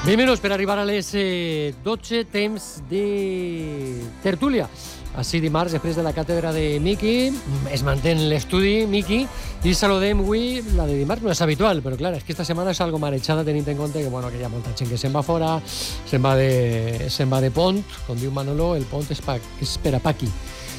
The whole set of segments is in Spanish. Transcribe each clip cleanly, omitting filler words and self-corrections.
20 minuts per arribar a les 12, temps de tertúlia. Així dimarts, després de la càtedra de Miqui, es mantén l'estudi, Miqui, i saludem avui, la de dimarts no és habitual, però clar, és que esta setmana és algo marejada tenint en compte que, bueno, que hi ha molta gent que se'n va fora, se'n va de pont, com diu Manolo, el pont és per a Paqui,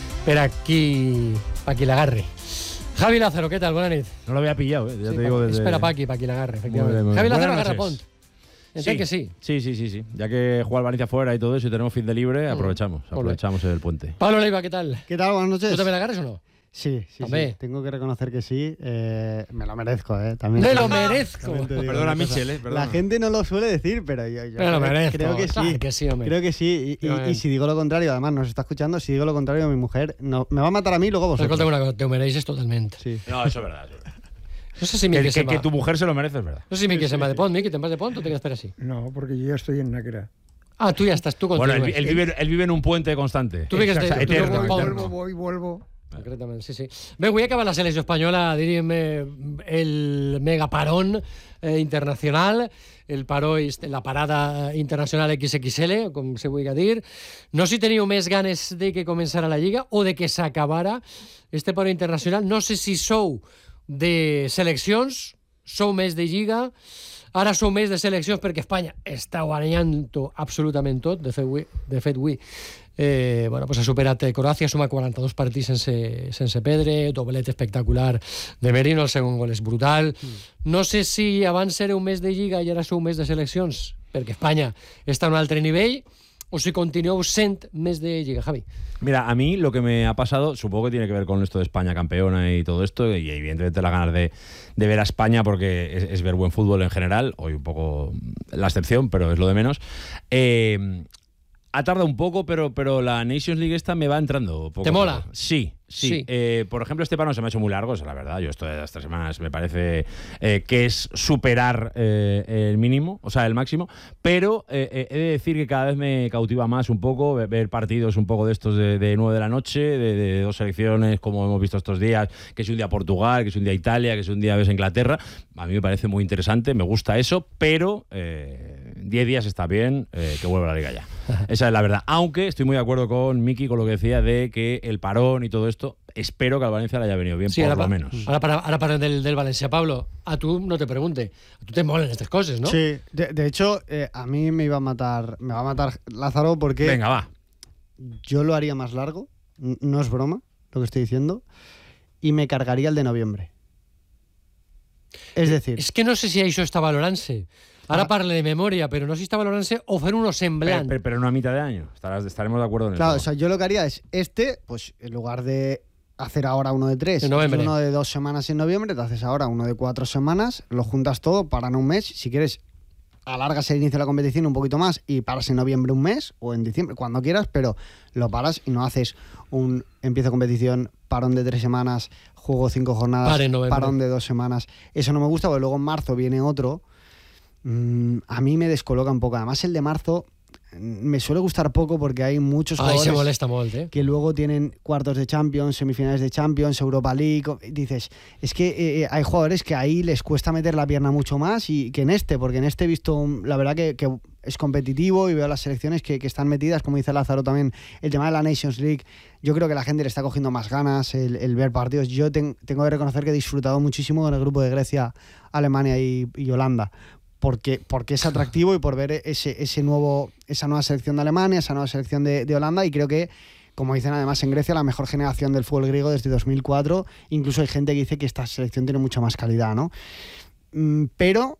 Paqui l'agarre. Javi Lázaro, ¿qué tal? Buena nit. No lo había pillado, ya sí, te digo desde... Es per a Paqui l'agarre, efectivamente. Muy bien. Javi Lázaro Buenas agarra noches. pont. Entiendo que sí. Sí. Ya que juega el Valencia fuera y todo eso y tenemos fin de libre, aprovechamos el puente. Pablo Leiva, ¿qué tal? ¿Qué tal? Buenas noches. ¿Tú también la agarres o no? Sí. Tengo que reconocer que sí. Me lo merezco, también. ¡Me lo merezco! Perdona, Michel, perdona. La gente no lo suele decir, pero yo me lo merezco. creo que sí. Claro que sí, hombre. Creo que sí. Y si digo lo contrario, además nos está escuchando, si digo lo contrario, mi mujer me va a matar a mí y luego vosotros. Escolta una cosa, te ho mereixes totalmente. Sí. No, eso es verdad. No sé si Miqui Que tu mujer se lo merece, es verdad. No sé si Miqui se va de pont. Miqui, ¿te vas de pont o te quedas per así? No, porque yo ya estoy en Náquera. Ah, tú ya estás, tú continúas. Bueno, él vive en un puente constante. Tu vives eterno. Vuelvo. Concretament, sí. Bé, avui acaba la selecció espanyola, diríem, el megaparón internacional, el paró, la parada internacional XXL, com se vulgui dir. No sé si teniu més ganes de que començara la Lliga o de que s'acabara este paró internacional. No sé si sou de seleccions, sou més de Lliga, ara sou més de seleccions perquè Espanya està guanyant-ho absolutament tot. De fet, avui ha superat Croàcia, suma 42 partits sense perdre, doblet espectacular de Merino, el segon gol és brutal. No sé si abans éreu més de Lliga i ara sou més de seleccions perquè Espanya està a un altre nivell, o si continueu sent més de Lliga, Javi. Mira, a mí lo que me ha pasado, supongo que tiene que ver con esto de España campeona y todo esto, y evidentemente las ganas de ver a España, porque es ver buen fútbol en general, hoy un poco la excepción, pero es lo de menos. Ha tardado un poco, pero la Nations League esta me va entrando poco. ¿Te mola? Sí. Por ejemplo, este parón se me ha hecho muy largo, es la verdad. Yo esto de estas semanas me parece que es superar el mínimo, o sea, el máximo. Pero he de decir que cada vez me cautiva más un poco ver partidos un poco de estos de 9 de la noche, de dos selecciones, como hemos visto estos días, que es un día Portugal, que es un día Italia, que es un día Inglaterra. A mí me parece muy interesante, me gusta eso, pero 10 días está bien, que vuelva a la Liga ya. Esa es la verdad. Aunque estoy muy de acuerdo con Miqui con lo que decía de que el parón y todo esto, espero que al Valencia le haya venido bien, sí, por lo menos. Ahora para del Valencia, Pablo, a tú no te pregunte, a tú te molan estas cosas, ¿no? Sí, de hecho, a mí me va a matar Lázaro porque... Venga, va. Yo lo haría más largo, no es broma lo que estoy diciendo, y me cargaría el de noviembre. Es decir... És que no sé si això està valorant-se. Ara parle de memoria, pero no sé si está valorant-se o fer uno semblant. Pero no a mitad de año. Estaremos de acuerdo en eso. Claro, o sea, yo lo que haría es pues en lugar de hacer ahora uno de 3 y uno de 2 semanas en noviembre, te haces ahora uno de 4 semanas, lo juntas todo, paran un mes. Si quieres, alargas el inicio de la competición un poquito más y paras en noviembre un mes o en diciembre, cuando quieras, pero lo paras y no haces un empiezo competición, parón de 3 semanas, juego 5 jornadas, parón de 2 semanas. Eso no me gusta, porque luego en marzo viene otro. A mí me descoloca un poco. Además, el de marzo me suele gustar poco porque hay muchos jugadores se molesta molt, que luego tienen cuartos de Champions, semifinales de Champions, Europa League. Dices, es que hay jugadores que ahí les cuesta meter la pierna mucho más y que en este, porque en este he visto, la verdad que es competitivo y veo las selecciones que están metidas, como dice Lázaro también, el tema de la Nations League. Yo creo que la gente le está cogiendo más ganas el ver partidos. Yo tengo que reconocer que he disfrutado muchísimo con el grupo de Grecia, Alemania y Holanda. Porque es atractivo y por ver esa nueva selección de Alemania, esa nueva selección de Holanda, y creo que, como dicen además en Grecia, la mejor generación del fútbol griego desde 2004. Incluso hay gente que dice que esta selección tiene mucha más calidad, ¿no? Pero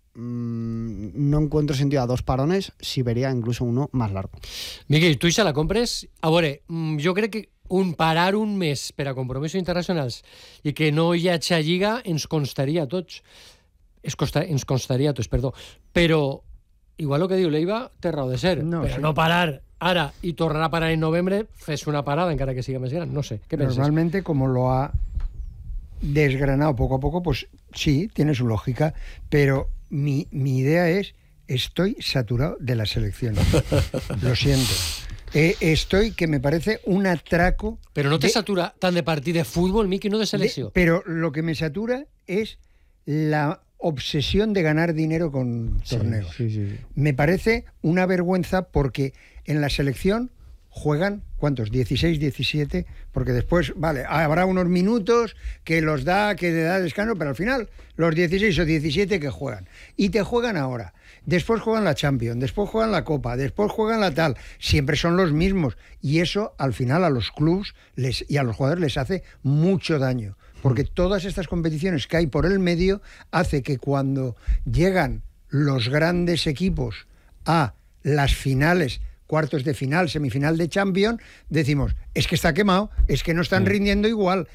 no encuentro sentido a 2 parones, si vería incluso uno más largo. Miqui, tu se la compres? A veure, jo crec que parar un mes per a compromisos internacionals i que no hi hagi Lliga ens constaria a tots. Ens constaria a tots, perdó. Però, igual el que diu Leiva, té raó de ser. No, però sí. No parar ara i tornar a parar en novembre, fes una parada encara que siga més gran. No sé, ¿qué piensas? Normalmente, como lo ha desgranado poco a poco, pues sí, tiene su lógica, pero mi idea es, estoy saturado de la selección. Lo siento. Estoy, que me parece un atraco... Però no te satura tant de partit de futbol, Miqui, no de selecció. Pero lo que me satura es la obsesión de ganar dinero con torneos. Sí. Me parece una vergüenza porque en la selección juegan, ¿cuántos? 16, 17, porque después, vale, habrá unos minutos que le da descanso, pero al final los 16 o 17 que juegan. Y te juegan ahora. Después juegan la Champions, después juegan la Copa, después juegan la tal. Siempre son los mismos. Y eso, al final, a los clubs y a los jugadores les hace mucho daño. Porque todas estas competiciones que hay por el medio hace que cuando llegan los grandes equipos a las finales, cuartos de final, semifinal de Champions, decimos, es que está quemado, es que no están rindiendo igual.